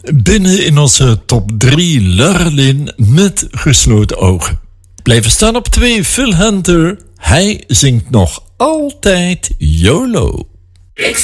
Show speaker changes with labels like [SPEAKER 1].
[SPEAKER 1] Binnen in onze top 3 Lurlin met gesloten ogen. Blijven staan op 2 Phil Hunter. Hij zingt nog altijd YOLO.